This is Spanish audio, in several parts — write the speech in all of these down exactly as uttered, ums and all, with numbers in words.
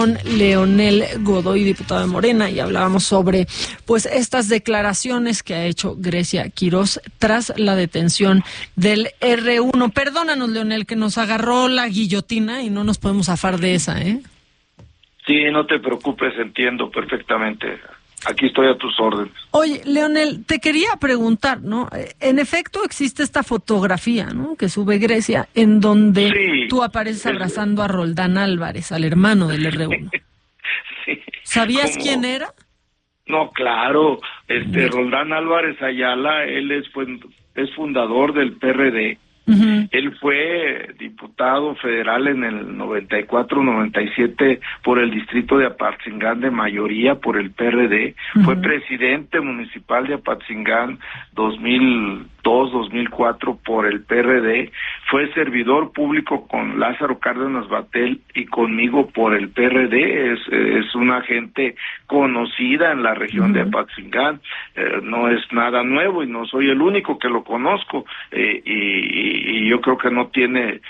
Leonel Godoy, diputado de Morena, y hablábamos sobre pues estas declaraciones que ha hecho Grecia Quirós tras la detención del erre uno. Perdónanos, Leonel, que nos agarró la guillotina y no nos podemos zafar de esa, ¿eh? Sí, no te preocupes, entiendo perfectamente. Aquí estoy a tus órdenes. Oye, Leonel, te quería preguntar, ¿no? En efecto existe esta fotografía, ¿no?, que sube Grecia, en donde sí, tú apareces abrazando a Roldán Álvarez, al hermano del erre uno. Sí. ¿Sabías ¿Cómo? quién era? No, claro, este Roldán Álvarez Ayala, él es, pues, es fundador del pe erre de. Uh-huh. Él fue diputado federal en el noventa y cuatro noventa y siete por el distrito de Apatzingán, de mayoría por el pe erre de. Uh-huh. Fue presidente municipal de Apatzingán dos mil dos dos mil cuatro por el pe erre de. Fue servidor público con Lázaro Cárdenas Batel y conmigo por el pe erre de. Es, es una gente conocida en la región uh-huh. de Apatzingán. Eh, no es nada nuevo y no soy el único que lo conozco. Eh, y y yo creo que no tiene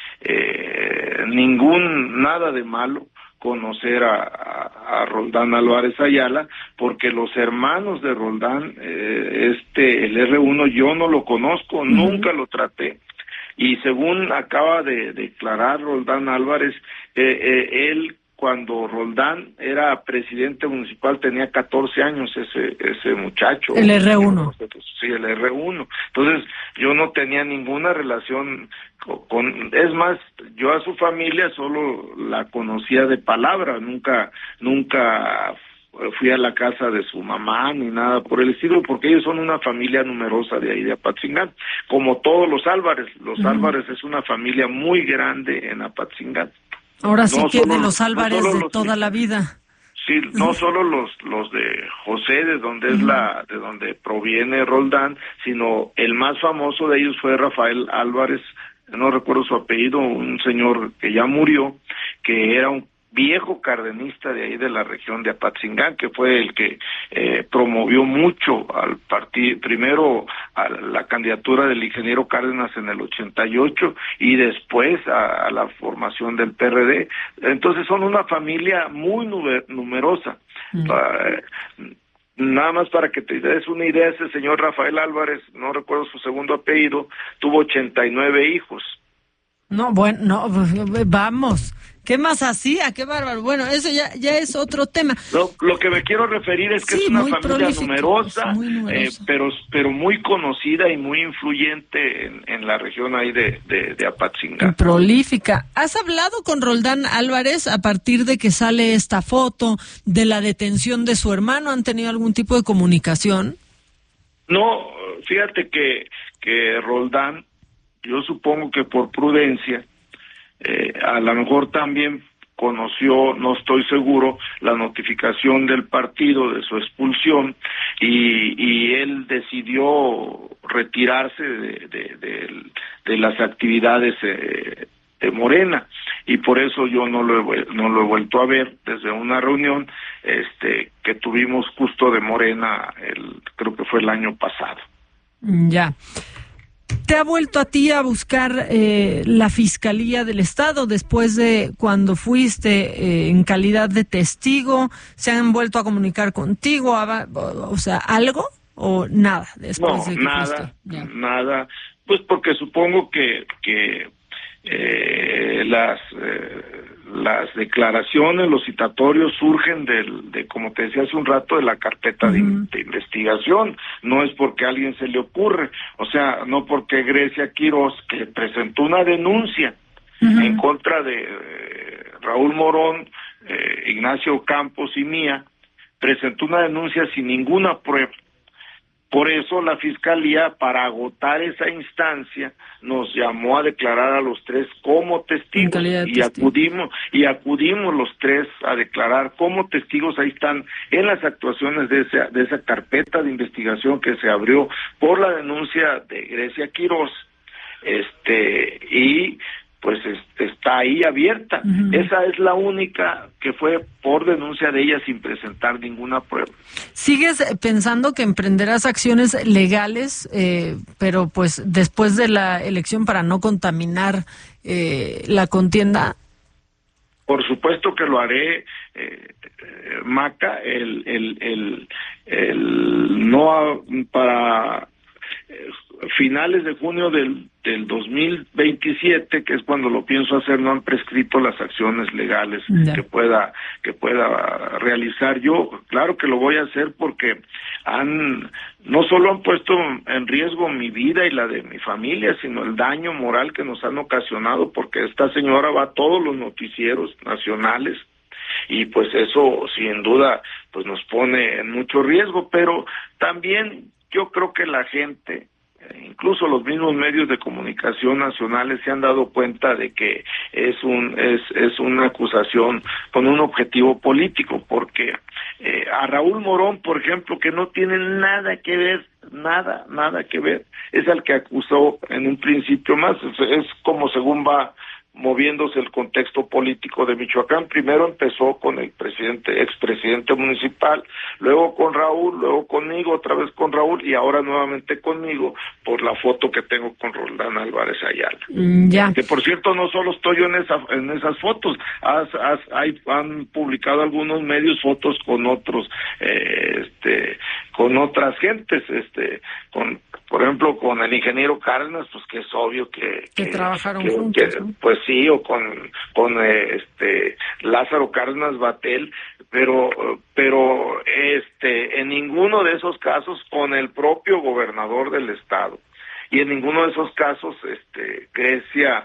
eh, ningún, nada de malo conocer a, a, a Roldán Álvarez Ayala, porque los hermanos de Roldán, eh, este, el erre uno, yo no lo conozco, uh-huh. nunca lo traté, y según acaba de declarar Roldán Álvarez, eh, eh, él, cuando Roldán era presidente municipal, tenía catorce años ese ese muchacho. El erre uno. Sí, el erre uno. Entonces, yo no tenía ninguna relación con, con... Es más, yo a su familia solo la conocía de palabra, nunca, nunca fui a la casa de su mamá ni nada por el estilo, porque ellos son una familia numerosa de ahí de Apatzingán, como todos los Álvarez. Los uh-huh. Álvarez es una familia muy grande en Apatzingán. Ahora sí no que solo, de los Álvarez no de los, toda la vida. Sí, no solo los los de José, de donde uh-huh. es la, de donde proviene Roldán, sino el más famoso de ellos fue Rafael Álvarez, no recuerdo su apellido, un señor que ya murió, que era un viejo cardenista de ahí de la región de Apatzingán, que fue el que eh, promovió mucho al partido, primero a la candidatura del ingeniero Cárdenas en el ochenta y ocho y después a, a la formación del pe erre de. Entonces son una familia muy numer- numerosa. Mm. Uh, Nada más para que te des una idea, ese señor Rafael Álvarez, no recuerdo su segundo apellido, tuvo ochenta y nueve hijos. No, bueno, no, vamos. ¿Qué más hacía? ¡Qué bárbaro! Bueno, eso ya ya es otro tema. Lo, lo que me quiero referir es que sí, es una familia numerosa, muy numerosa. Eh, pero pero muy conocida y muy influyente en, en la región ahí de, de, de Apatzingán. Prolífica. ¿Has hablado con Roldán Álvarez a partir de que sale esta foto de la detención de su hermano? ¿Han tenido algún tipo de comunicación? No, fíjate que, que Roldán, yo supongo que por prudencia, Eh, a lo mejor también conoció, no estoy seguro, la notificación del partido de su expulsión y, y él decidió retirarse de, de, de, de las actividades eh, de Morena, y por eso yo no lo he, no lo he vuelto a ver desde una reunión este que tuvimos justo de Morena, el, creo que fue el año pasado. Ya. ¿Te ha vuelto a ti a buscar eh, la Fiscalía del Estado después de cuando fuiste eh, en calidad de testigo? ¿Se han vuelto a comunicar contigo? O sea, ¿algo o nada después no, de que nada, fuiste? nada. Pues porque supongo que que eh, las eh, las declaraciones, los citatorios surgen del, de, como te decía hace un rato, de la carpeta uh-huh. de, de investigación. No es porque a alguien se le ocurre, o sea, no porque Grecia Quirós, que presentó una denuncia uh-huh. en contra de eh, Raúl Morón, eh, Ignacio Campos y mía, presentó una denuncia sin ninguna prueba. Por eso la Fiscalía, para agotar esa instancia, nos llamó a declarar a los tres como testigos y testigo. acudimos y acudimos los tres a declarar como testigos. Ahí están en las actuaciones de esa de esa carpeta de investigación que se abrió por la denuncia de Grecia Quirós, este y pues este, está ahí abierta. Uh-huh. Esa es la única que fue por denuncia de ella sin presentar ninguna prueba. ¿Sigues pensando que emprenderás acciones legales, eh, pero pues después de la elección para no contaminar eh, la contienda? por supuesto que lo haré, eh, eh, Maca, el, el, el, el no a, para eh, finales de junio del, del dos mil veintisiete, que es cuando lo pienso hacer, no han prescrito las acciones legales no. que pueda que pueda realizar yo. Claro que lo voy a hacer porque han no solo han puesto en riesgo mi vida y la de mi familia, sino el daño moral que nos han ocasionado, porque esta señora va a todos los noticieros nacionales y pues eso sin duda pues nos pone en mucho riesgo, pero también yo creo que la gente, incluso los mismos medios de comunicación nacionales, se han dado cuenta de que es un es es una acusación con un objetivo político, porque eh, a Raúl Morón, por ejemplo, que no tiene nada que ver, nada, nada que ver, es al que acusó en un principio más, es, es como según va moviéndose el contexto político de Michoacán. Primero empezó con el presidente, expresidente municipal, luego con Raúl, luego conmigo, otra vez con Raúl y ahora nuevamente conmigo por la foto que tengo con Roldán Álvarez Ayala. Mm, ya. Que por cierto no solo estoy yo en esa en esas fotos, has, has, hay, han publicado algunos medios fotos con otros, eh, este, con otras gentes, este, con por ejemplo con el ingeniero Cárdenas, pues que es obvio que que, que trabajaron que, juntos, que, ¿no? Pues sí, o con con eh, este Lázaro Cárdenas Batel, pero pero este en ninguno de esos casos con el propio gobernador del estado. Y en ninguno de esos casos este Grecia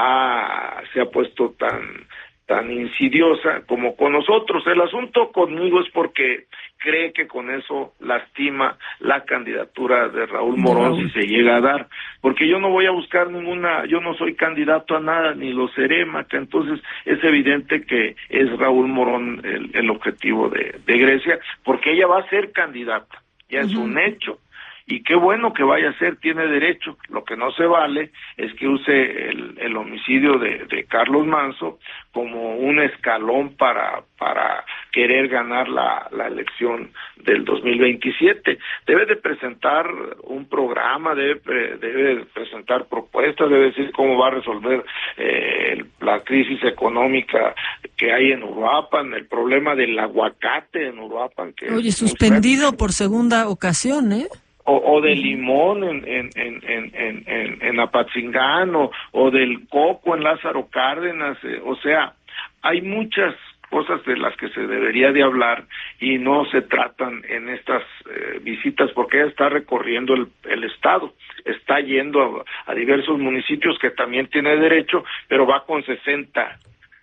ha, se ha puesto tan tan insidiosa como con nosotros. El asunto conmigo es porque cree que con eso lastima la candidatura de Raúl Morón si se llega a dar, porque yo no voy a buscar ninguna, yo no soy candidato a nada, ni lo seré, Maca, entonces es evidente que es Raúl Morón el, el objetivo de, de Grecia, porque ella va a ser candidata, ya es uh-huh. un hecho. Y qué bueno que vaya a ser, tiene derecho. Lo que no se vale es que use el, el homicidio de, de Carlos Manso como un escalón para para querer ganar la, la elección del dos mil veintisiete. Debe de presentar un programa, debe, debe presentar propuestas, debe decir cómo va a resolver eh, la crisis económica que hay en Uruapan, el problema del aguacate en Uruapan. Que Oye, suspendido por segunda ocasión, ¿eh? O, o de limón en en en en en, en, en Apatzingán, o, o del coco en Lázaro Cárdenas, eh, o sea, hay muchas cosas de las que se debería de hablar y no se tratan en estas eh, visitas, porque ella está recorriendo el, el estado, está yendo a, a diversos municipios que también tiene derecho, pero va con sesenta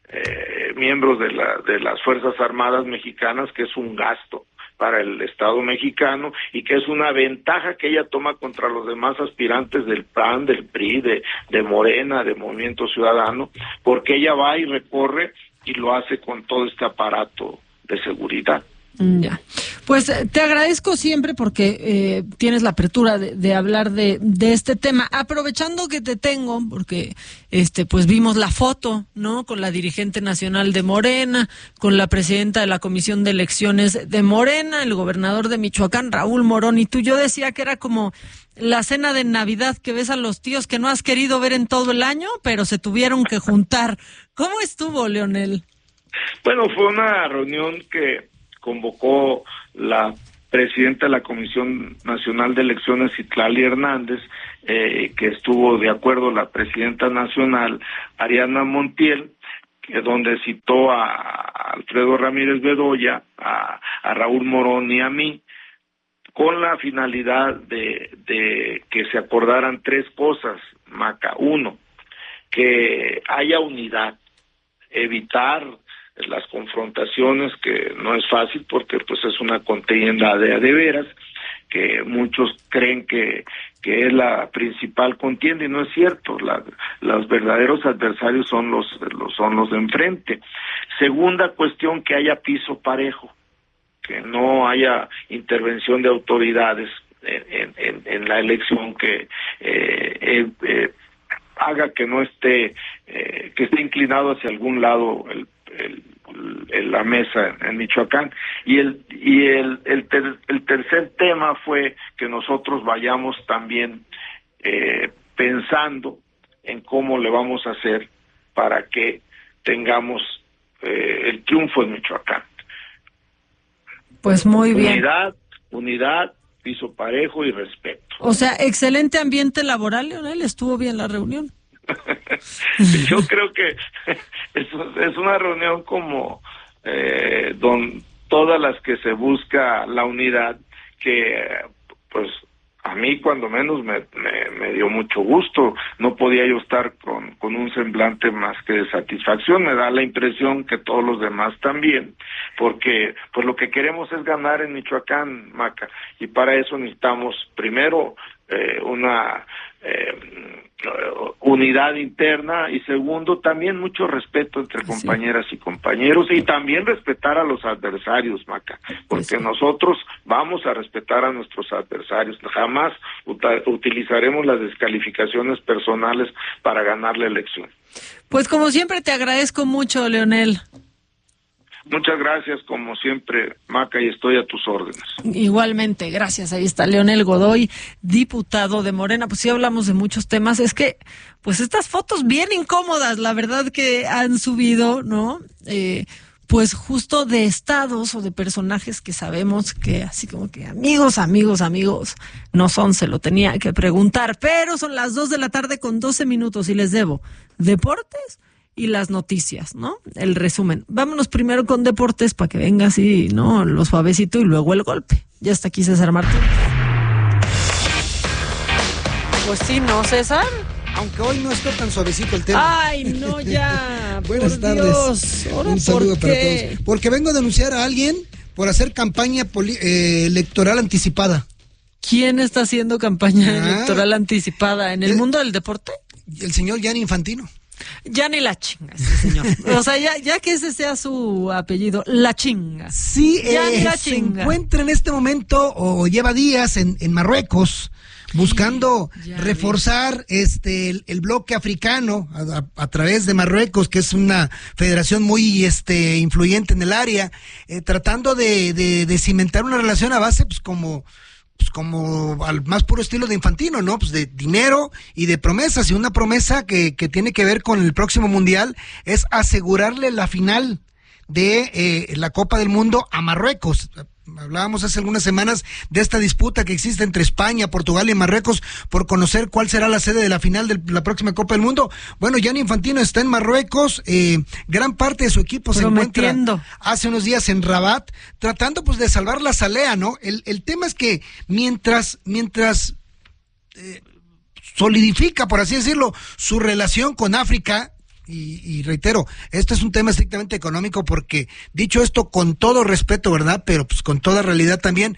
eh, miembros de la de las Fuerzas Armadas mexicanas, que es un gasto para el Estado mexicano y que es una ventaja que ella toma contra los demás aspirantes del P R A N, del P R I, de, de Morena, de Movimiento Ciudadano, porque ella va y recorre y lo hace con todo este aparato de seguridad. Ya, pues te agradezco siempre porque eh, tienes la apertura de, de hablar de, de este tema. Aprovechando que te tengo, porque este pues vimos la foto, ¿no? Con la dirigente nacional de Morena, con la presidenta de la Comisión de Elecciones de Morena, el gobernador de Michoacán, Raúl Morón, y tú. Yo decía que era como la cena de Navidad que ves a los tíos que no has querido ver en todo el año, pero se tuvieron que juntar. ¿Cómo estuvo, Leonel? Bueno, fue una reunión que convocó la presidenta de la Comisión Nacional de Elecciones, Citlali Hernández, eh, que estuvo de acuerdo la presidenta nacional, Ariana Montiel, que donde citó a Alfredo Ramírez Bedoya, a, a Raúl Morón y a mí, con la finalidad de, de que se acordaran tres cosas, Maca. Uno, que haya unidad, evitar las confrontaciones, que no es fácil porque pues es una contienda de a de veras, que muchos creen que que es la principal contienda y no es cierto. La, los verdaderos adversarios son los, los son los de enfrente. Segunda cuestión, que haya piso parejo, que no haya intervención de autoridades en, en, en la elección que eh, eh, eh, haga que no esté eh, que esté inclinado hacia algún lado el El, el, la mesa en Michoacán. Y el y el el, ter, el tercer tema fue que nosotros vayamos también eh, pensando en cómo le vamos a hacer para que tengamos eh, el triunfo en Michoacán. Pues muy bien. Unidad, unidad, piso parejo y respeto. O sea, excelente ambiente laboral, Leonel, estuvo bien la reunión. Yo creo que es, es una reunión como eh, don todas las que se busca la unidad, que pues a mí cuando menos me, me, me dio mucho gusto. No podía yo estar con, con un semblante más que de satisfacción. Me da la impresión que todos los demás también, porque pues lo que queremos es ganar en Michoacán, Maca, y para eso necesitamos primero eh, una eh, unidad interna, y segundo, también mucho respeto entre compañeras y compañeros, y también respetar a los adversarios, Maca, porque sí, nosotros vamos a respetar a nuestros adversarios. Jamás ut- utilizaremos las descalificaciones personales para ganar la elección. Pues como siempre te agradezco mucho, Leonel. Muchas gracias, como siempre, Maca, y estoy a tus órdenes. Igualmente, gracias. Ahí está Leonel Godoy, diputado de Morena. Pues sí hablamos de muchos temas. Es que, pues estas fotos bien incómodas, la verdad que han subido, ¿no? Eh, pues justo de estados o de personajes que sabemos que así como que amigos, amigos, amigos, no son, se lo tenía que preguntar. Pero son las dos de la tarde con doce minutos y les debo deportes y las noticias, ¿no? El resumen. Vámonos primero con deportes para que venga así, ¿no? Lo suavecito y luego el golpe. Ya está aquí César Martín. Pues sí, ¿no, César? Aunque hoy no está tan suavecito el tema. Ay, no, ya. Buenas por tardes. Dios. Ahora, un saludo ¿por para qué? todos. Porque vengo a denunciar a alguien por hacer campaña poli- eh, electoral anticipada. ¿Quién está haciendo campaña Ah, electoral anticipada en el, el mundo del deporte? El señor Gianni Infantino. Ya ni la chinga, ese señor. O sea, ya, ya que ese sea su apellido, la chinga. Sí, ya eh, la se chinga. encuentra en este momento o lleva días en, en Marruecos buscando ya reforzar este el, el bloque africano a, a, a través de Marruecos, que es una federación muy este influyente en el área, eh, tratando de, de, de cimentar una relación a base, pues como pues como al más puro estilo de Infantino, ¿no? Pues de dinero y de promesas, y una promesa que, que tiene que ver con el próximo Mundial es asegurarle la final de eh, la Copa del Mundo a Marruecos. Hablábamos hace algunas semanas de esta disputa que existe entre España, Portugal y Marruecos por conocer cuál será la sede de la final de la próxima Copa del Mundo. Bueno, Gianni Infantino está en Marruecos, eh, gran parte de su equipo se encuentra hace unos días en Rabat, tratando pues de salvar la salea, ¿no? El, el tema es que mientras, mientras eh, solidifica, por así decirlo, su relación con África, Y, y reitero, esto es un tema estrictamente económico, porque dicho esto con todo respeto, ¿verdad? Pero pues con toda realidad también,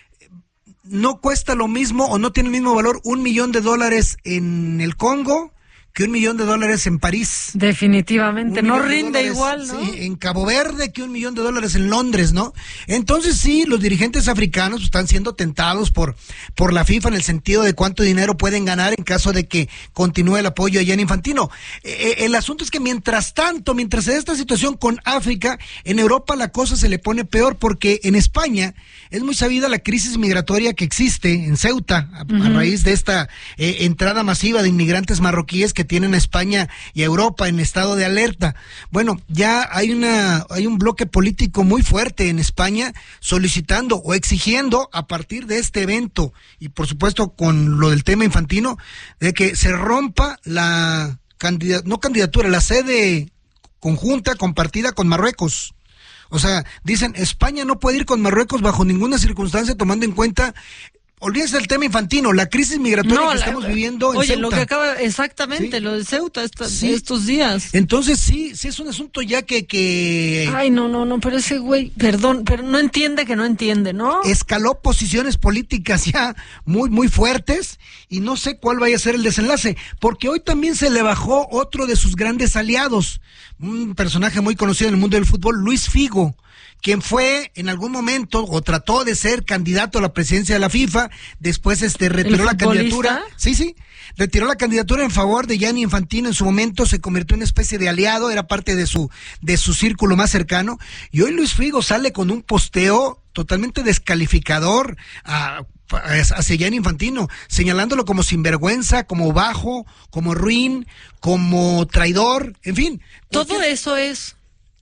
no cuesta lo mismo o no tiene el mismo valor un millón de dólares en el Congo que un millón de dólares en París. Definitivamente, no rinde dólares, igual, ¿no? Sí, en Cabo Verde que un millón de dólares en Londres, ¿no? Entonces sí, los dirigentes africanos están siendo tentados por, por la FIFA en el sentido de cuánto dinero pueden ganar en caso de que continúe el apoyo a Gianni Infantino. Eh, el asunto es que mientras tanto, mientras se da esta situación con África, en Europa la cosa se le pone peor, porque en España es muy sabida la crisis migratoria que existe en Ceuta a, uh-huh. a raíz de esta eh, entrada masiva de inmigrantes marroquíes que tienen a España y a Europa en estado de alerta. Bueno, ya hay una hay un bloque político muy fuerte en España solicitando o exigiendo a partir de este evento, y por supuesto con lo del tema Infantino, de que se rompa la candidatura, no candidatura, la sede conjunta, compartida con Marruecos. O sea, dicen, España no puede ir con Marruecos bajo ninguna circunstancia, tomando en cuenta, olvídense del tema Infantino, la crisis migratoria no, que la, estamos viviendo en oye, Ceuta. Lo que acaba, exactamente, ¿sí? Lo de Ceuta esta, sí. estos días. Entonces sí, sí es un asunto ya que, que... Ay, no, no, no, pero ese güey, perdón, pero no entiende que no entiende, ¿no? Escaló posiciones políticas ya muy, muy fuertes, y no sé cuál vaya a ser el desenlace, porque hoy también se le bajó otro de sus grandes aliados, un personaje muy conocido en el mundo del fútbol, Luis Figo, quien fue en algún momento o trató de ser candidato a la presidencia de la FIFA, después este retiró la candidatura. Sí, sí, retiró la candidatura en favor de Gianni Infantino. En su momento se convirtió en una especie de aliado, era parte de su de su círculo más cercano, y hoy Luis Figo sale con un posteo totalmente descalificador a hacia Gianni Infantino, señalándolo como sinvergüenza, como bajo, como ruin, como traidor, en fin. Todo eso es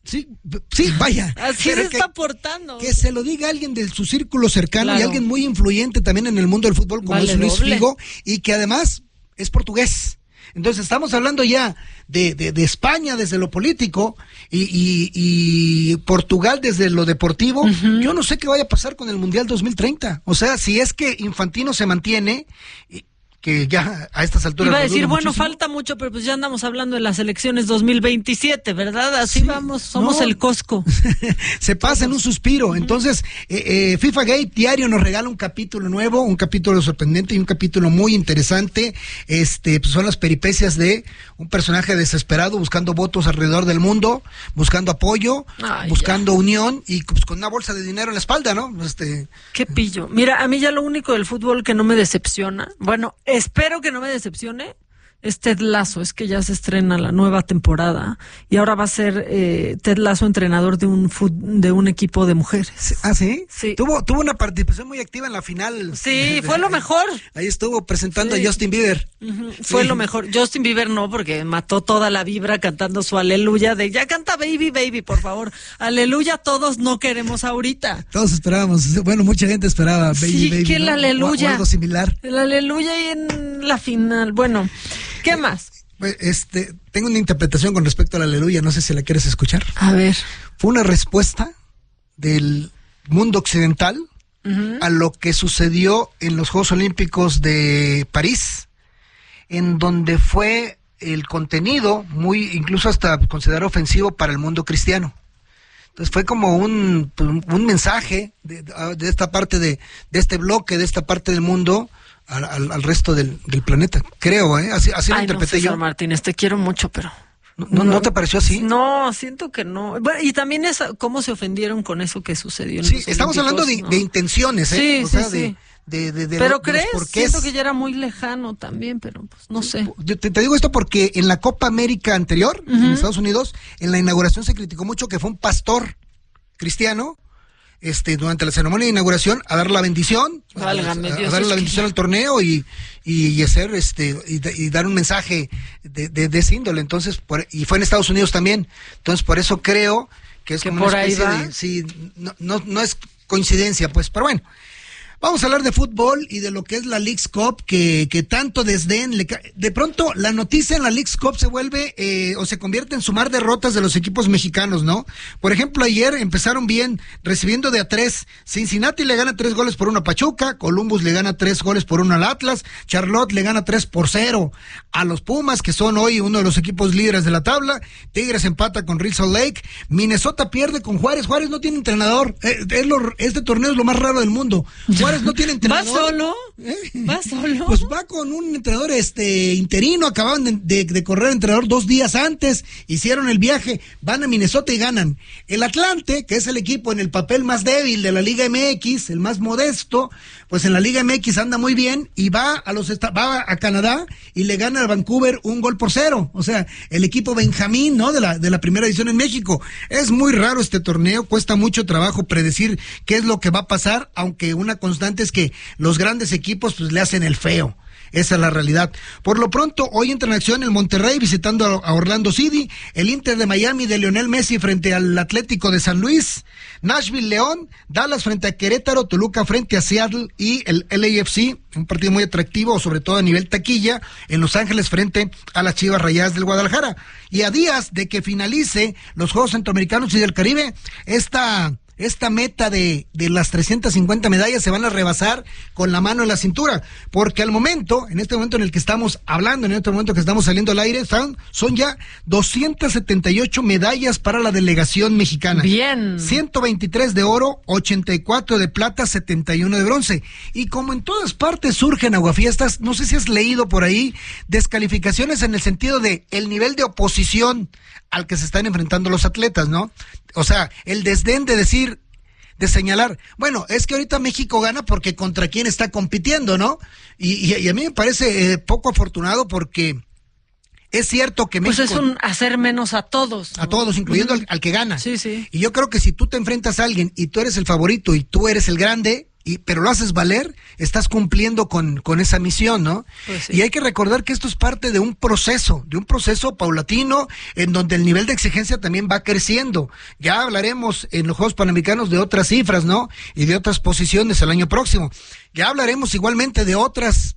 Sí, sí, vaya. Así se está portando. Que se lo diga alguien de su círculo cercano, claro, y alguien muy influyente también en el mundo del fútbol, como vale es Luis doble. Figo, y que además es portugués. Entonces estamos hablando ya de, de, de España desde lo político y, y, y Portugal desde lo deportivo. Uh-huh. Yo no sé qué vaya a pasar con el Mundial dos mil treinta. O sea, si es que Infantino se mantiene... que ya a estas alturas... Iba a decir, bueno, muchísimo. Falta mucho, pero pues ya andamos hablando de las elecciones dos mil veintisiete, ¿verdad? Así sí, vamos, somos no. el Costco. Se pasa en un suspiro. Uh-huh. Entonces, eh, eh, FIFA Gate diario nos regala un capítulo nuevo, un capítulo sorprendente y un capítulo muy interesante. Este, pues son las peripecias de un personaje desesperado buscando votos alrededor del mundo, buscando apoyo, Ay, buscando ya. unión y pues, con una bolsa de dinero en la espalda, ¿no? Este... Qué pillo. Mira, a mí ya lo único del fútbol que no me decepciona, bueno, espero que no me decepcione, es Ted Lasso. Es que ya se estrena la nueva temporada y ahora va a ser eh, Ted Lasso entrenador de un fut, de un equipo de mujeres. ¿Ah, sí? Sí. Tuvo, tuvo una participación muy activa en la final. Sí, de, fue lo mejor. Ahí estuvo presentando sí. a Justin Bieber. Uh-huh. Fue sí. lo mejor. Justin Bieber no, porque mató toda la vibra cantando su aleluya de ya canta baby, baby, por favor. Aleluya, todos no queremos ahorita. Todos esperábamos, bueno, mucha gente esperaba baby, sí, baby. que el ¿no? aleluya. O, o algo similar. El aleluya y en la final. Bueno, ¿qué más? Este, tengo una interpretación con respecto al aleluya, no sé si la quieres escuchar. A ver. Fue una respuesta del mundo occidental uh-huh. a lo que sucedió en los Juegos Olímpicos de París, en donde fue el contenido muy, incluso hasta considerado ofensivo para el mundo cristiano. Entonces fue como un, un mensaje de, de esta parte de, de este bloque, de esta parte del mundo, Al, al, al resto del, del planeta, creo, ¿eh? Así, así Ay, lo interpreté no, César yo. Martínez, te quiero mucho, pero... ¿No, no, ¿No te pareció así? No, siento que no. Bueno, y también es cómo se ofendieron con eso que sucedió en Sí, los estamos hablando de, ¿no? de intenciones, ¿eh? Sí, o sí, sea, sí. De, de, de, de, ¿Pero de crees? Porqués. Siento que ya era muy lejano también, pero pues no sé. Te, te digo esto porque en la Copa América anterior, uh-huh. en Estados Unidos, en la inauguración se criticó mucho que fue un pastor cristiano Este, durante la ceremonia de inauguración a dar la bendición, Válgame a, a Dios, dar es la bendición ya. al torneo y, y, y hacer este y, y dar un mensaje de, de, de ese índole. Entonces, por, y fue en Estados Unidos también. Entonces, por eso creo que es que como por una especie ahí va. de, sí, no, no, no es coincidencia, pues, pero bueno. Vamos a hablar de fútbol y de lo que es la Leagues Cup, que, que tanto desdén le ca... De pronto, la noticia en la Leagues Cup se vuelve eh, o se convierte en sumar derrotas de los equipos mexicanos, ¿no? Por ejemplo, ayer empezaron bien, recibiendo de a tres. Cincinnati le gana tres goles por uno a Pachuca, Columbus le gana tres goles por uno al Atlas, Charlotte le gana tres por cero a los Pumas, que son hoy uno de los equipos líderes de la tabla. Tigres empata con Real Salt Lake, Minnesota pierde con Juárez. Juárez no tiene entrenador. Eh, es lo, este torneo es lo más raro del mundo. Juárez no tiene entrenador. ¿Va solo? ¿Eh? ¿Va solo? Pues va con un entrenador este interino, acaban de, de, de correr entrenador dos días antes, hicieron el viaje, van a Minnesota y ganan. El Atlante, que es el equipo en el papel más débil de la Liga M X, el más modesto, pues en la Liga M X anda muy bien y va a los va a Canadá y le gana al Vancouver un gol por cero. O sea, el equipo Benjamín, ¿no? De la, de la primera edición en México. Es muy raro este torneo, cuesta mucho trabajo predecir qué es lo que va a pasar, aunque una constante es que los grandes equipos pues le hacen el feo. Esa es la realidad. Por lo pronto, hoy entra en acción el Monterrey visitando a Orlando City, el Inter de Miami de Lionel Messi frente al Atlético de San Luis, Nashville León, Dallas frente a Querétaro, Toluca frente a Seattle y el L A F C, un partido muy atractivo, sobre todo a nivel taquilla, en Los Ángeles frente a las Chivas Rayadas del Guadalajara. Y a días de que finalice los Juegos Centroamericanos y del Caribe, esta... Esta meta de, de las trescientas cincuenta medallas se van a rebasar con la mano en la cintura, porque al momento, en este momento en el que estamos hablando, en este momento que estamos saliendo al aire, son, son ya doscientas setenta y ocho medallas para la delegación mexicana. Bien. ciento veintitrés de oro, ochenta y cuatro de plata, setenta y uno de bronce. Y como en todas partes surgen aguafiestas, no sé si has leído por ahí, descalificaciones en el sentido de el nivel de oposición al que se están enfrentando los atletas, ¿no? O sea, el desdén de decir, de señalar, bueno, es que ahorita México gana porque contra quién está compitiendo, ¿no? Y, y, y a mí me parece eh, poco afortunado porque es cierto que México... Pues es un hacer menos a todos, ¿no? A todos, incluyendo uh-huh. al, al que gana. Sí, sí. Y yo creo que si tú te enfrentas a alguien y tú eres el favorito y tú eres el grande, y, pero lo haces valer, estás cumpliendo con, con esa misión, ¿no? Pues sí. Y hay que recordar que esto es parte de un proceso, de un proceso paulatino, en donde el nivel de exigencia también va creciendo. Ya hablaremos en los Juegos Panamericanos de otras cifras, ¿no? Y de otras posiciones el año próximo. Ya hablaremos igualmente de otras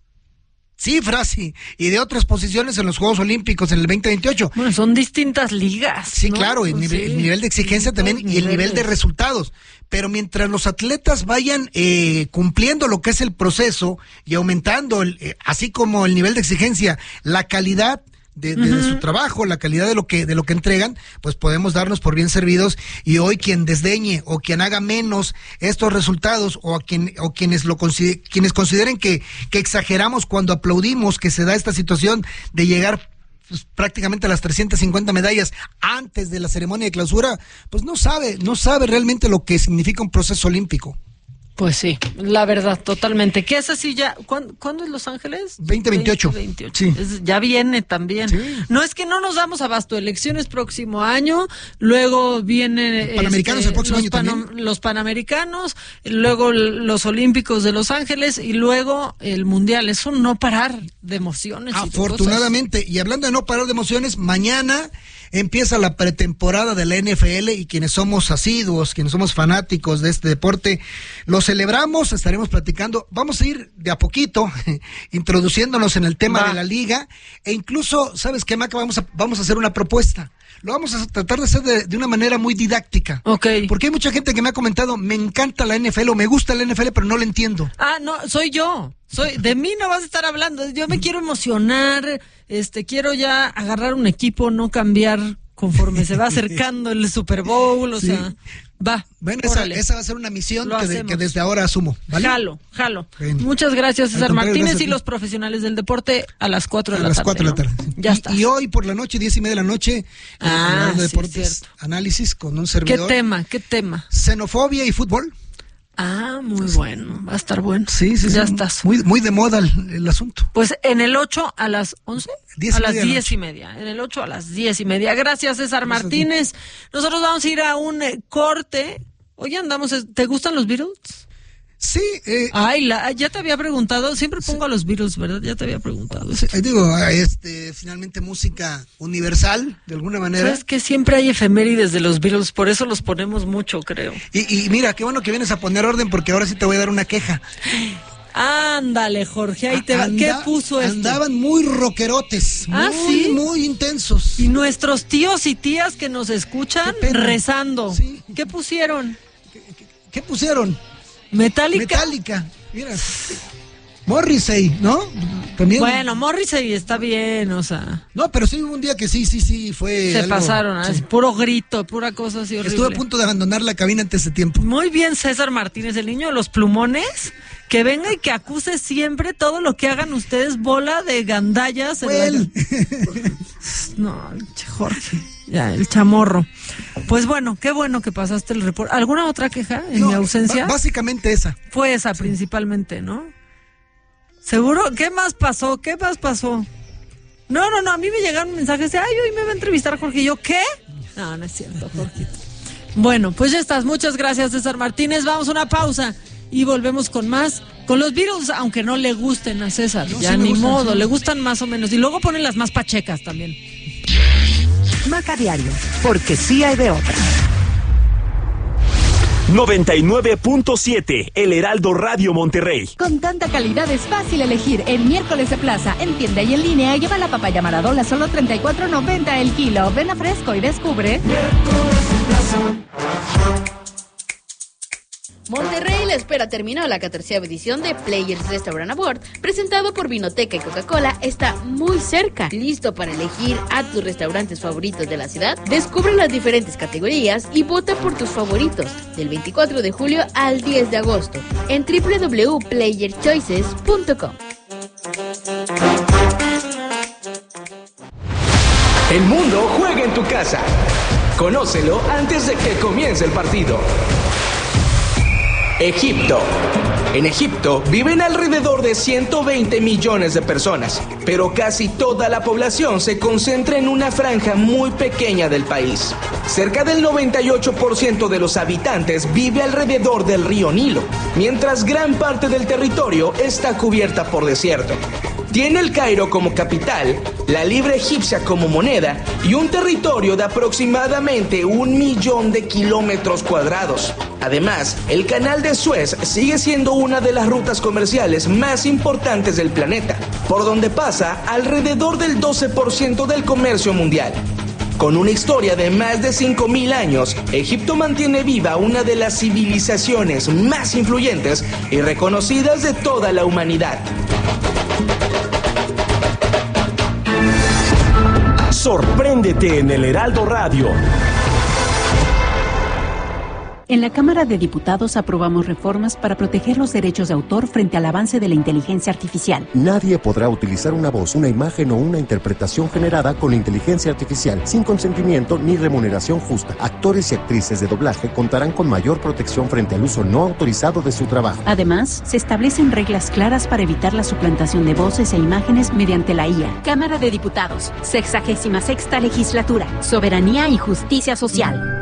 cifras y, y de otras posiciones en los Juegos Olímpicos en el veinte veintiocho. Bueno, son distintas ligas, Sí, ¿no? claro, el, Pues nivel, sí. el nivel de exigencia también y el nivel de resultados. Pero mientras los atletas vayan eh, cumpliendo lo que es el proceso y aumentando, el, eh, así como el nivel de exigencia, la calidad de, de, uh-huh. de su trabajo, la calidad de lo que de lo que entregan, pues podemos darnos por bien servidos. Y hoy quien desdeñe o quien haga menos estos resultados o a quien o quienes lo consider, quienes consideren que que exageramos cuando aplaudimos que se da esta situación de llegar pues, prácticamente a las trescientas cincuenta medallas antes de la ceremonia de clausura, pues no sabe, no sabe realmente lo que significa un proceso olímpico. Pues sí, la verdad, totalmente. ¿Qué es así ya? ¿Cuándo, ¿cuándo es Los Ángeles? veinte veintiocho. veinte veintiocho. Sí. Es, ya viene también. Sí. No es que no nos damos abasto. Elecciones próximo año, luego vienen... Panamericanos este, el próximo los año pano, también. Los Panamericanos, luego los Olímpicos de Los Ángeles y luego el Mundial. Eso no parar de emociones. Afortunadamente. Y, y hablando de no parar de emociones, mañana empieza la pretemporada de la N F L y quienes somos asiduos, quienes somos fanáticos de este deporte, lo celebramos, estaremos platicando, vamos a ir de a poquito introduciéndonos en el tema Va. de la liga e incluso, ¿sabes qué, Maca? Vamos a, vamos a hacer una propuesta. Lo vamos a tratar de hacer de, de una manera muy didáctica. Okay. Porque hay mucha gente que me ha comentado, me encanta la N F L o me gusta la N F L, pero no la entiendo. Ah, no, soy yo. Soy, de mí no vas a estar hablando. Yo me quiero emocionar, este, quiero ya agarrar un equipo, no cambiar conforme se va acercando el Super Bowl, o sí. sea, va. Bueno, esa, esa va a ser una misión que, de, que desde ahora asumo, ¿vale? Jalo, jalo. Bien. Muchas gracias, César Martínez, gracias y los profesionales del deporte a las cuatro de a la las tarde. cuatro de la tarde. ¿no? Ya está. Y, y hoy por la noche, diez y media de la noche, ah, de sí, deportes, análisis con un servidor. ¿Qué tema? ¿Qué tema? Xenofobia y fútbol. Ah, muy bueno, va a estar bueno. Sí, sí, ya sí. estás. Muy, muy de moda el, el asunto. Pues en el ocho a las once, diez a las media diez y media. En el ocho a las diez y media. Gracias, César Gracias Martínez. Nosotros vamos a ir a un eh, corte. Oye, andamos, ¿te gustan los Beatles? Sí. Eh, Ay, la, ya te había preguntado, siempre pongo sí. a los Beatles, ¿verdad? Ya te había preguntado. Sí, digo, este, finalmente música universal, de alguna manera. Sabes que siempre hay efemérides de los Beatles, por eso los ponemos mucho, creo. Y, y mira, qué bueno que vienes a poner orden, porque ahora sí te voy a dar una queja. Ándale, Jorge, ahí te va. Anda, ¿Qué puso este? Andaban muy rockerotes, ¿Ah, muy, sí? muy intensos. Y nuestros tíos y tías que nos escuchan rezando. Sí. ¿Qué pusieron? ¿Qué, qué, qué pusieron? Metallica. Metallica, mira. Morrissey, ¿no? También. Bueno, Morrissey está bien, o sea. No, pero sí hubo un día que sí, sí, sí, fue. Se algo, pasaron, sí. puro grito, pura cosa así horrible. Estuve a punto de abandonar la cabina antes de tiempo. Muy bien, César Martínez, el niño de los plumones, que venga y que acuse siempre todo lo que hagan ustedes, bola de gandallas. Well. No, Jorge, ya, el chamorro. Pues bueno, qué bueno que pasaste el reporte. ¿Alguna otra queja en no, mi ausencia? Básicamente esa. Fue esa sí. principalmente, ¿no? ¿Seguro? ¿Qué más pasó? ¿Qué más pasó? No, no, no, a mí me llegaron mensajes de, ay, hoy me va a entrevistar Jorge. ¿Y yo qué? No, no es cierto, Jorgito. Bueno, pues ya estás. Muchas gracias, César Martínez. Vamos a una pausa y volvemos con más. Con los Beatles, aunque no le gusten a César, no, ya sí ni gustan, modo, sí. le gustan más o menos. Y luego ponen las más pachecas también. Maca Diario, porque sí hay de otra. noventa y nueve punto siete, El Heraldo Radio Monterrey. Con tanta calidad es fácil elegir. En miércoles de plaza, en tienda y en línea, lleva la papaya Maradola solo treinta y cuatro noventa el kilo. Ven a Fresco y descubre. Monterrey la espera terminó la catorceava edición de Players Restaurant Award, presentado por Vinoteca y Coca-Cola, está muy cerca. ¿Listo para elegir a tus restaurantes favoritos de la ciudad? Descubre las diferentes categorías y vota por tus favoritos del veinticuatro de julio al diez de agosto en doble u doble u doble u punto player choices punto com. El mundo juega en tu casa. Conócelo antes de que comience el partido. Egipto, En Egipto viven alrededor de ciento veinte millones de personas, pero casi toda la población se concentra en una franja muy pequeña del país. Cerca del noventa y ocho por ciento de los habitantes vive alrededor del río Nilo, mientras gran parte del territorio está cubierta por desierto. Tiene el Cairo como capital, la libra egipcia como moneda y un territorio de aproximadamente un millón de kilómetros cuadrados. Además, el canal de Suez sigue siendo una de las rutas comerciales más importantes del planeta, por donde pasa alrededor del doce por ciento del comercio mundial. Con una historia de más de cinco mil años, Egipto mantiene viva una de las civilizaciones más influyentes y reconocidas de toda la humanidad. Sorpréndete en el Heraldo Radio. En la Cámara de Diputados aprobamos reformas para proteger los derechos de autor frente al avance de la inteligencia artificial. Nadie podrá utilizar una voz, una imagen o una interpretación generada con inteligencia artificial sin consentimiento ni remuneración justa. Actores y actrices de doblaje contarán con mayor protección frente al uso no autorizado de su trabajo. Además, se establecen reglas claras para evitar la suplantación de voces e imágenes mediante la I A. Cámara de Diputados, sexagésima sexta legislatura, soberanía y justicia social.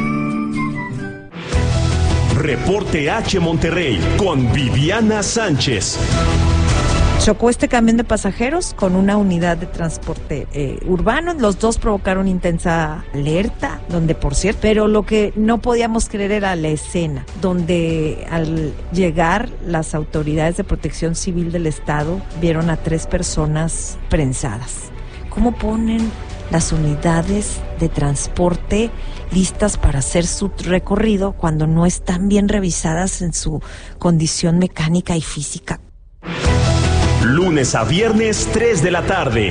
Reporte H Monterrey con Viviana Sánchez. Chocó este camión de pasajeros con una unidad de transporte eh, urbano. Los dos provocaron intensa alerta, donde por cierto, pero lo que no podíamos creer era la escena, donde al llegar las autoridades de protección civil del estado vieron a tres personas prensadas. ¿Cómo ponen las unidades de transporte listas para hacer su recorrido cuando no están bien revisadas en su condición mecánica y física? Lunes a viernes, tres de la tarde.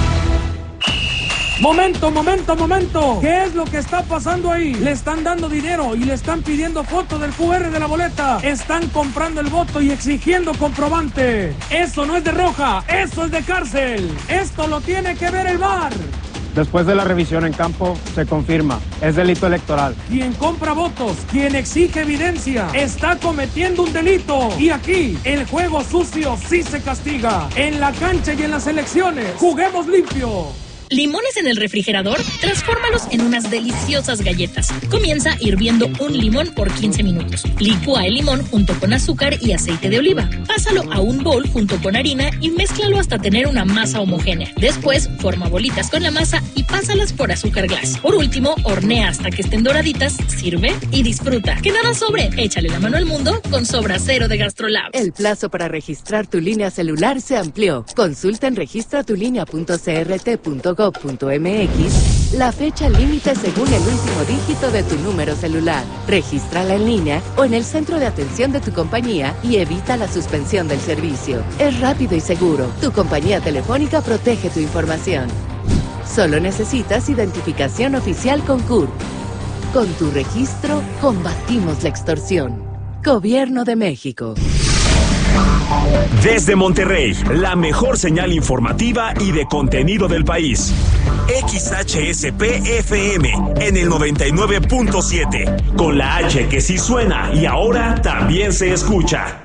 Momento, momento, momento. ¿Qué es lo que está pasando ahí? Le están dando dinero y le están pidiendo foto del Q R de la boleta. Están comprando el voto y exigiendo comprobante. Eso no es de roja, eso es de cárcel. Esto lo tiene que ver el V A R. Después de la revisión en campo, se confirma, es delito electoral. Quien compra votos, quien exige evidencia, está cometiendo un delito. Y aquí, el juego sucio sí se castiga. En la cancha y en las elecciones, juguemos limpio. ¿Limones en el refrigerador? Transfórmalos en unas deliciosas galletas. Comienza hirviendo un limón por quince minutos. Licúa el limón junto con azúcar y aceite de oliva. Pásalo a un bol junto con harina y mézclalo hasta tener una masa homogénea. Después, forma bolitas con la masa y pásalas por azúcar glass. Por último, hornea hasta que estén doraditas, sirve y disfruta. Que nada sobre, échale la mano al mundo con Sobracero de Gastrolab. El plazo para registrar tu línea celular se amplió. Consulta en registratulínea punto c r t punto gov punto m x la fecha límite según el último dígito de tu número celular. Regístrala en línea o en el centro de atención de tu compañía y evita la suspensión del servicio. Es rápido y seguro. Tu compañía telefónica protege tu información. Solo necesitas identificación oficial con C U R. Con tu registro, combatimos la extorsión. Gobierno de México. Desde Monterrey, la mejor señal informativa y de contenido del país. X H S P F M en el noventa y nueve punto siete. Con la H que sí suena y ahora también se escucha.